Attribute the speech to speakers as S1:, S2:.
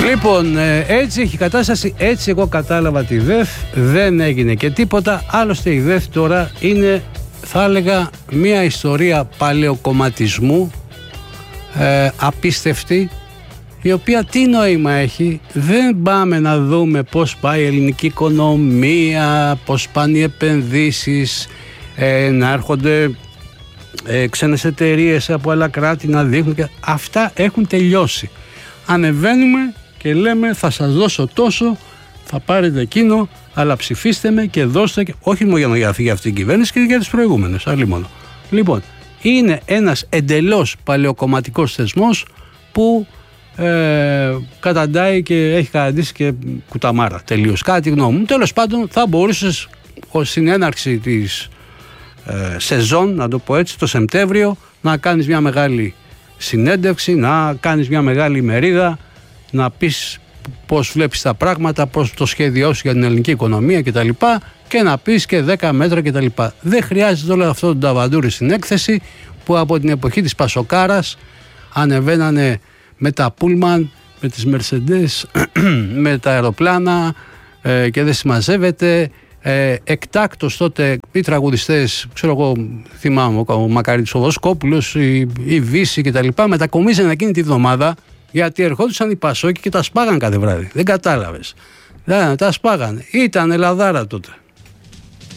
S1: Λοιπόν, έτσι έχει η κατάσταση, έτσι εγώ κατάλαβα τη ΔΕΘ, δεν έγινε και τίποτα. Άλλωστε η ΔΕΘ τώρα είναι, θα έλεγα, μια ιστορία παλαιοκομματισμού, απίστευτη, η οποία τι νόημα έχει? Δεν πάμε να δούμε πώς πάει η ελληνική οικονομία, πώς πάνε οι επενδύσεις, να έρχονται ξένες εταιρείες από άλλα κράτη να δείχνουν και αυτά έχουν τελειώσει. Ανεβαίνουμε και λέμε θα σας δώσω τόσο, θα πάρετε εκείνο, αλλά ψηφίστε με και δώστε, όχι μόνο για αυτή την κυβέρνηση και για τις προηγούμενες, άλλη μόνο. Λοιπόν, είναι ένας εντελώς παλαιοκομματικός θεσμός που καταντάει και έχει καταντήσει και κουταμάρα τελείως, κατά τη γνώμη μου. Τέλος πάντων, θα μπορούσες στην έναρξη της σεζόν, να το πω έτσι, το Σεπτέμβριο, να κάνεις μια μεγάλη συνέντευξη, να κάνεις μια μεγάλη ημερίδα, να πεις πώς βλέπεις τα πράγματα, πώς το σχέδιό σου για την ελληνική οικονομία κτλ. Και να πεις και 10 μέτρα κτλ. Δεν χρειάζεται όλο αυτό το ταβαντούρι στην έκθεση που από την εποχή της Πασοκάρας ανεβαίνανε με τα πούλμαν, με τις Mercedes, με τα αεροπλάνα και δεν συμμαζεύεται. Εκτάκτος τότε οι τραγουδιστές, ξέρω εγώ, θυμάμαι ο Μακαρίτης ο Βοσκόπουλος, η Βύση κτλ. Μετακομίζανε εκείνη τη βδομάδα γιατί ερχόντουσαν οι Πασόκοι και τα σπάγαν κάθε βράδυ. Δεν κατάλαβες? Τα σπάγανε. Ήταν Ελλαδάρα τότε.